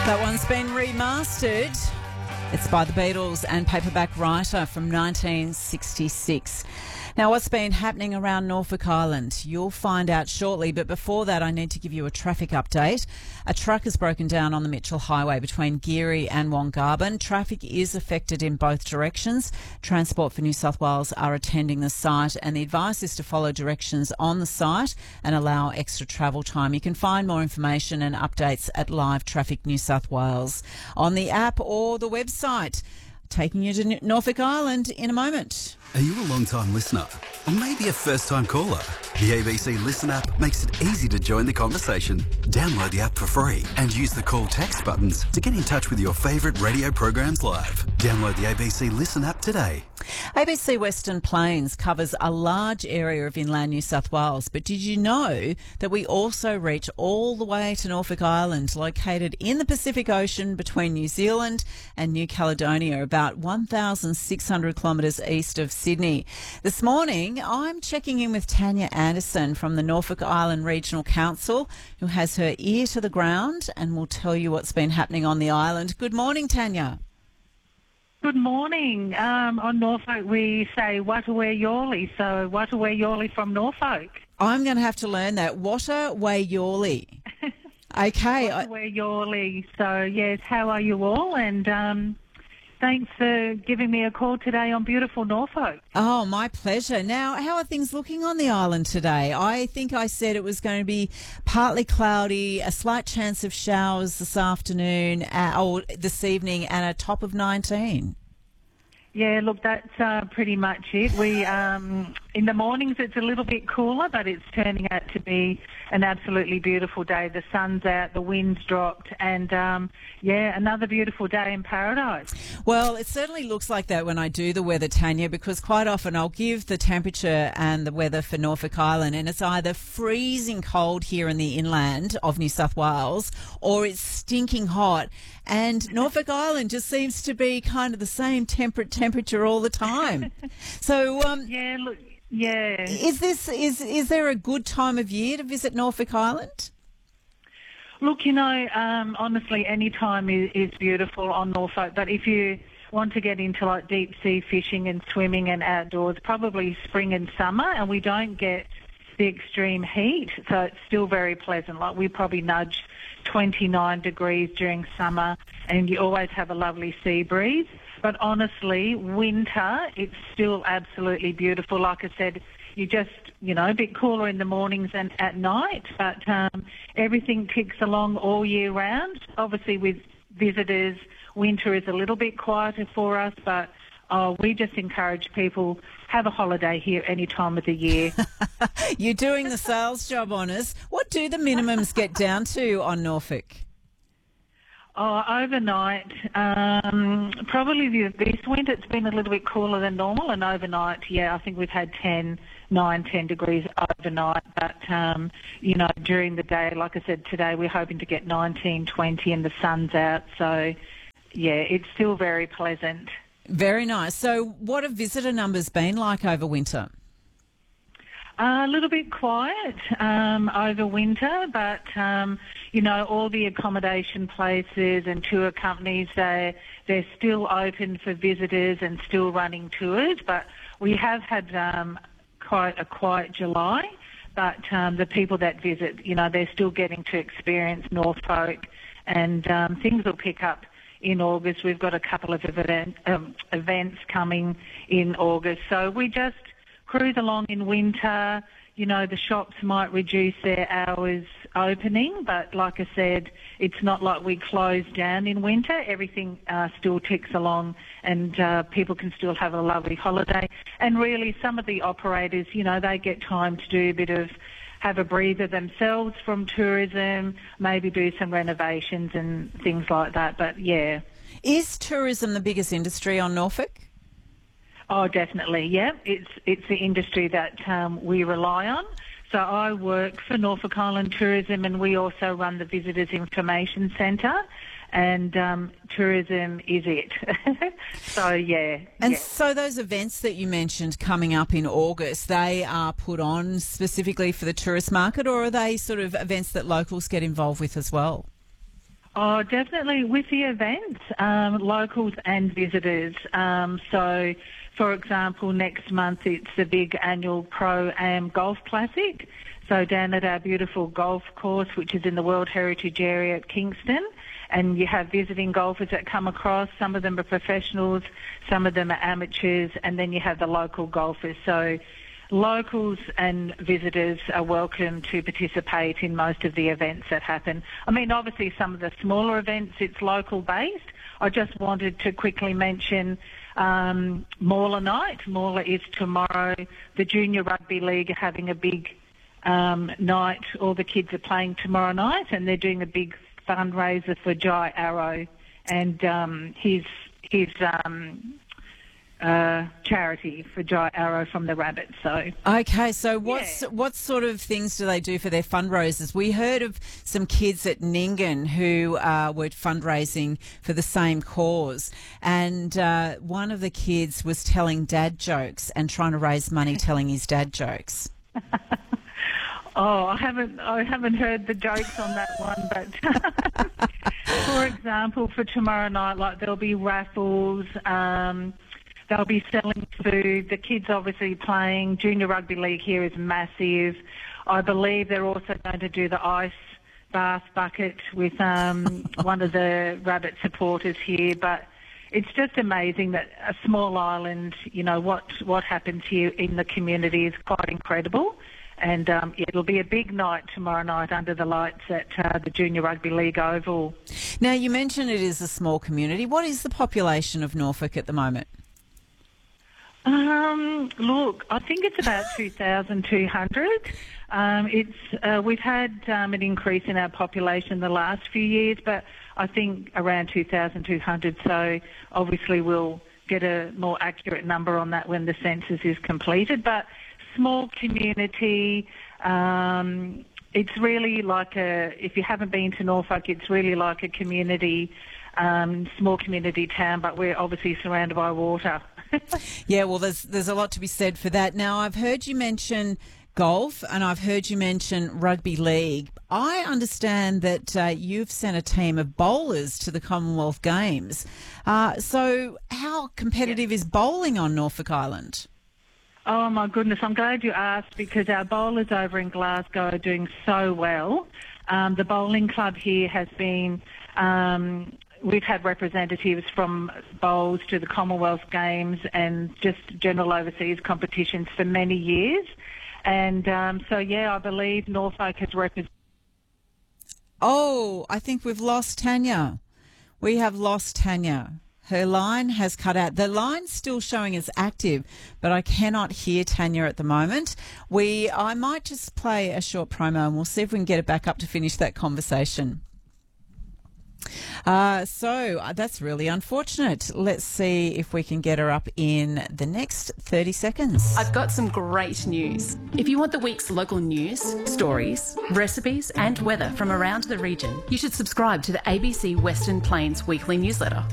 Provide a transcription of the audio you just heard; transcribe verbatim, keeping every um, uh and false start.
That one's been remastered. It's by the Beatles and Paperback Writer from nineteen sixty-six. Now, what's been happening around Norfolk Island? You'll find out shortly, but before that, I need to give you a traffic update. A truck has broken down on the Mitchell Highway between Geary and Wongarbin. Traffic is affected in both directions. Transport for New South Wales are attending the site, and the advice is to follow directions on the site and allow extra travel time. You can find more information and updates at Live Traffic New South Wales on the app or the website. Taking you to Norfolk Island in a moment. Are you a long-time listener or maybe a first-time caller? The A B C Listen app makes it easy to join the conversation. Download the app for free and use the call text buttons to get in touch with your favourite radio programs live. Download the A B C Listen app today. A B C Western Plains covers a large area of inland New South Wales, but did you know that we also reach all the way to Norfolk Island, located in the Pacific Ocean between New Zealand and New Caledonia, about one thousand six hundred kilometres east of Sydney. This morning, I'm checking in with Tanya Anderson from the Norfolk Island Regional Council, who has her ear to the ground and will tell you what's been happening on the island. Good morning, Tanya. Good morning. Um, on Norfolk, we say Wataway Yorley, so Wataway Yorley from Norfolk. I'm going to have to learn that. Wataway Yorley. Okay. Wataway Yorley. So, yes, how are you all? And um, thanks for giving me a call today on beautiful Norfolk. Oh, my pleasure. Now, how are things looking on the island today? I think I said it was going to be partly cloudy, a slight chance of showers this afternoon uh, or this evening, and a top of nineteen. Yeah, look, that's uh, pretty much it. We um, in the mornings it's a little bit cooler, but it's turning out to be an absolutely beautiful day. The sun's out, the wind's dropped, and um, yeah, another beautiful day in paradise. Well, it certainly looks like that when I do the weather, Tanya, because quite often I'll give the temperature and the weather for Norfolk Island, and it's either freezing cold here in the inland of New South Wales, or it's stinking hot. And Norfolk Island just seems to be kind of the same temperate temperature all the time. So, um, yeah, look, yeah. Is this is is there a good time of year to visit Norfolk Island? Look, you know, um, honestly, any time is, is beautiful on Norfolk. But if you want to get into like deep sea fishing and swimming and outdoors, probably spring and summer, and we don't get the extreme heat, so it's still very pleasant. Like we probably nudge twenty-nine degrees during summer, and you always have a lovely sea breeze. But honestly, winter, it's still absolutely beautiful. Like I said, you just, you know, a bit cooler in the mornings and at night, but um, everything ticks along all year round. Obviously, with visitors, winter is a little bit quieter for us, but oh, we just encourage people, have a holiday here any time of the year. You're doing the sales job on us. What do the minimums get down to on Norfolk? Oh, overnight, um, probably the, this winter it's been a little bit cooler than normal, and overnight, yeah, I think we've had ten, nine, ten degrees overnight, but, um, you know, during the day, like I said, today we're hoping to get nineteen, twenty and the sun's out, so, yeah, it's still very pleasant. Very nice. So what have visitor numbers been like over winter? Uh, a little bit quiet um, over winter, but, um, you know, all the accommodation places and tour companies, they, they're still open for visitors and still running tours. But we have had um, quite a quiet July, but um, the people that visit, you know, they're still getting to experience Norfolk, and um, things will pick up in August. We've got a couple of event, um, events coming in August. So we just cruise along in winter. You know, the shops might reduce their hours opening, but like I said, it's not like we close down in winter. Everything uh, still ticks along, and uh, people can still have a lovely holiday. And really, some of the operators, you know, they get time to do a bit of have a breather themselves from tourism, maybe do some renovations and things like that. But, yeah. Is tourism the biggest industry on Norfolk? Oh, definitely, yeah. It's it's the industry that um, we rely on. So I work for Norfolk Island Tourism, and we also run the Visitors Information Centre, and um, tourism is it. So, yeah. And yeah. so those events that you mentioned coming up in August, they are put on specifically for the tourist market, or are they sort of events that locals get involved with as well? Oh, definitely with the events, um, locals and visitors. Um, so, for example, next month it's the big annual Pro-Am Golf Classic. So down at our beautiful golf course, which is in the World Heritage Area at Kingston, and you have visiting golfers that come across. Some of them are professionals, some of them are amateurs, and then you have the local golfers. So locals and visitors are welcome to participate in most of the events that happen. I mean, obviously some of the smaller events, it's local based. I just wanted to quickly mention um, Mauler Night. Mauler is tomorrow. The Junior Rugby League are having a big um, night. All the kids are playing tomorrow night, and they're doing a big fundraiser for Jai Arrow and um, his, his um, Uh, charity for Jai Arrow from the Rabbits. So okay, so what's yeah. what sort of things do they do for their fundraisers? We heard of some kids at Nyngan who uh, were fundraising for the same cause, and uh, one of the kids was telling dad jokes and trying to raise money telling his dad jokes. Oh, I haven't I haven't heard the jokes on that one, but for example, for tomorrow night, like there'll be raffles. Um, They'll be selling food. The kids obviously playing. Junior Rugby League here is massive. I believe they're also going to do the ice bath bucket with um, one of the Rabbit supporters here. But it's just amazing that a small island, you know, what, what happens here in the community is quite incredible. And um, it'll be a big night tomorrow night under the lights at uh, the Junior Rugby League Oval. Now, you mentioned it is a small community. What is the population of Norfolk at the moment? Um, look, I think it's about two thousand two hundred. Um, it's uh, we've had um, an increase in our population the last few years, but I think around two thousand two hundred. So obviously we'll get a more accurate number on that when the census is completed. But small community. Um, it's really like a. If you haven't been to Norfolk, it's really like a community, um, small community town. But we're obviously surrounded by water. Yeah, well, there's there's a lot to be said for that. Now, I've heard you mention golf and I've heard you mention rugby league. I understand that uh, you've sent a team of bowlers to the Commonwealth Games. Uh, so how competitive is bowling on Norfolk Island? Oh, my goodness, I'm glad you asked because our bowlers over in Glasgow are doing so well. Um, the bowling club here has been... Um, We've had representatives from bowls to the Commonwealth Games and just general overseas competitions for many years. And um, so, yeah, I believe Norfolk has represented... Oh, I think we've lost Tanya. We have lost Tanya. Her line has cut out. The line's still showing as active, but I cannot hear Tanya at the moment. We, I might just play a short promo and we'll see if we can get it back up to finish that conversation. Uh, so uh, that's really unfortunate. Let's see if we can get her up in the next thirty seconds. I've got some great news. If you want the week's local news, stories, recipes and weather from around the region, you should subscribe to the A B C Western Plains weekly newsletter.